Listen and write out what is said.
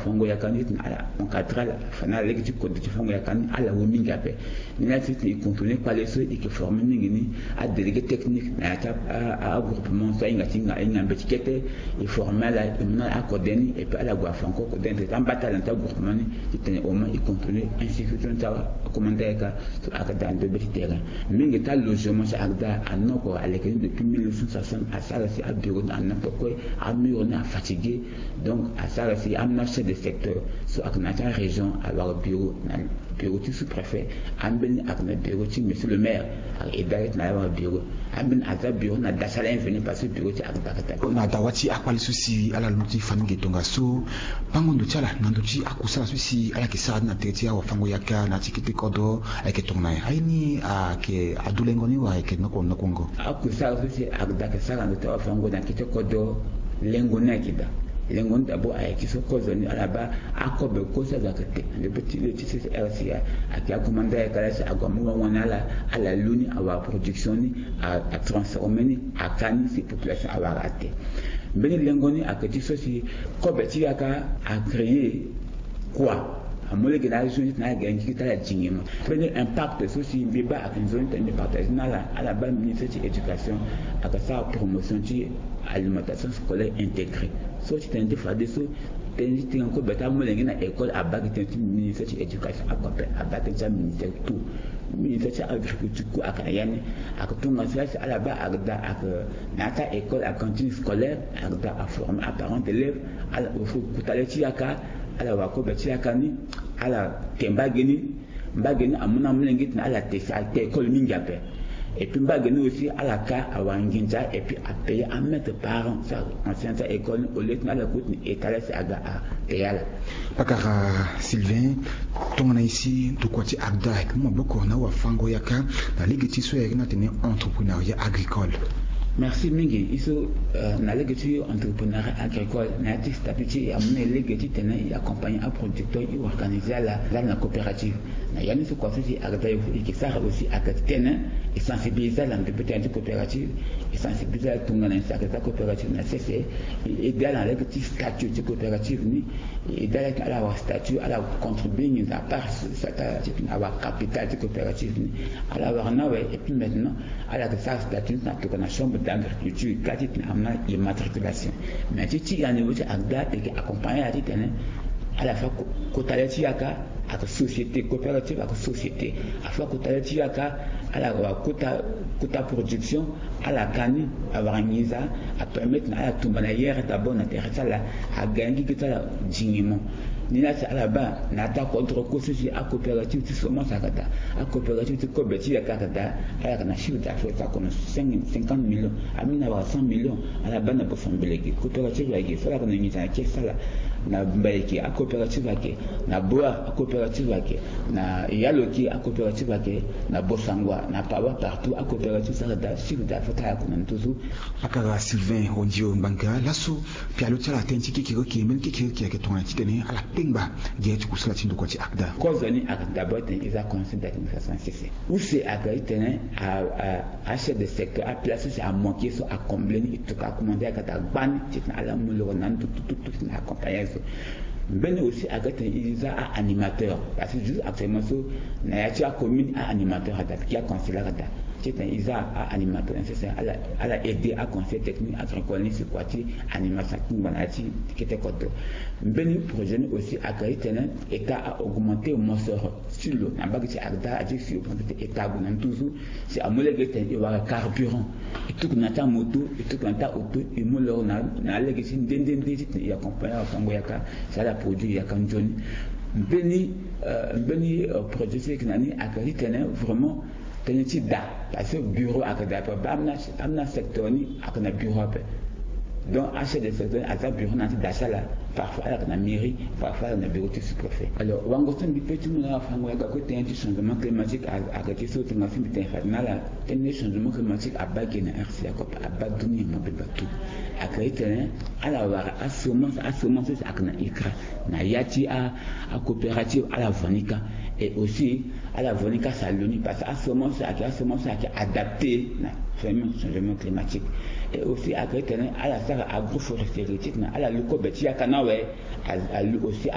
fango ya kanit ala encadrer fana legi ko de fango ya kan ala wo minga pe ni na titi i contrôler par les et que former ni à délégué technique na ta à groupement ça inga tinga inga betikete et former la na accorder et puis ala gwa fango ko d'être en bataille dans groupement ni tene au moins i contrôler institution ta commander ka aka dans de terrain minga ta logement ça agda anoko à l'école depuis 1960 à ça c'est à bureau dans n'importe quoi à mur on a fatigué donc à ça c'est à chef de secteur sur la région alors bureau du sous-préfet amben akna bureau ti monsieur le maire et direct na bureau amben ata bureau na dasala venu passer bureau ti akata na dawati akwali susi ala luti fange tonga so pangondo chala nandochi akusala susi ala kisa na tetia wa fango yaka na tikiti kodo ake tongna haini ke adulengoni wa ke noko kongo akusala susi akdaka sala ndo ta fango na kiti kodo lengo na kida lengo ndabo ayakiso kozo ni alaba akobe kosa zakate le petit le tisi RCA akia komanda ya kalasa agwamu wanala ala luni awa production ni a transformer ni akani si population awarate mbeni lengo ni akati sosi kobe ti aka a créer quoi amole que la zone na gangi kita la jingima bene impact soci biba ak zone de partage na la à la base ministère de l'éducation ak sa promotion ci alimentation scolaire intégrée so ci tente fa de so tente ko beta mo lengi na école à bag tente ministère de l'éducation ak ta ministère tout ministère de l'agriculture ko ak yani ak tunga sa à la base ak da ak nata école à cantine scolaire ak da à former à parents d'élèves à la kutale ci aka ala wako beti yakani ala tembageni mbageni amuna mlengi na ala tesa école mingape et puis mbageni aussi ala ka awanginja et puis à payer à mettre parents ça ancien école au lieu de la coûte et talès aga à payala pakara Sylvain tongana ici to kwati agda mo boko na wa fango yaka na ligiti so yakina tene entrepreneuriat agricole. Merci mingi iso na legati entrepreneuriat agricole na ti statuti ya mune legati tena ya compagnie à producteur et organiser la coopérative na yani so kwa sisi agata yo ki ça aussi akatena et sensibiliser la petite coopérative et sensibiliser tungana sa coopérative na c'est idéal na legati statut de coopérative ni idéal à la statut à la contribuer ni à part ça à la capital de coopérative ni à la warna et puis maintenant à la statut na to na chambre d'agriculture kati amna immatriculation mais ti ya niveau agda et accompagner à titane à la fois kotaleti yaka à la société coopérative à la société à la fois kotaleti yaka à la kota production à la cani à organiser à permettre à la tumbanaire d'abord n'intéresser à gagner que ça diminution ni là à la bas n'atta contre cause à coopérative tu seulement ça kata à coopérative tu coopérative kata à la chiffre d'affaires ça comme 50 millions à mina 100 millions à la bas na pour faire coopérative avec ça là qu'on a mis à qui ça là na mbaiki à coopérative avec na boa à coopérative avec na yaloki à coopérative avec na bosangwa na pawa partout à coopérative ça là chiffre d'affaires qu'on a toujours akara Sylvain Ondio Mbanga lasso pialo tala tentiki ki men ki ton titene ala pemba diet ku sala tindo ko ci akda kozani ak d'abord ils a conseil d'administration c'est où c'est agaitene à chef de secteur à placer à manquer so à combler tout à commander à ta ban c'est ala mulo nan tout na accompagner ben aussi agaitene ils a animateur parce que juste actuellement so na ya commune à animateur à qui a conseiller à c'est un ISA animateur c'est à la aider à conseil technique agricole c'est quoi ti animation banati qui était côté ben projet aussi à gaitene état a augmenté au moins sur le na bagati agda a dit sur état bunan toujours c'est à moule gaitene il va carburant et tout nata moto et tout nata auto et moule na legacy ndende il accompagner fango yaka ça la produit yaka njoni beni projet c'est que nani a gaitene vraiment teniti da parce que bureau akada pa amna secteur ni akana bureau pa donc à ce secteur à ta bureau na da sala parfois à la mairie parfois na bureau du sous-préfet alors wangoton bi petit mo na fango ya ko teniti changement climatique à côté so tinga fi bitin na la teniti changement climatique à bagena RCA ko à baduni mo be batu akaitene ala wara assurance akana ikra na yati a coopérative à la Vonica et aussi à la Vonica Saloni parce qu'à ce moment ça qui adapté au changement climatique et aussi à la agroforesterie à la Luko Betia Kanawe à aussi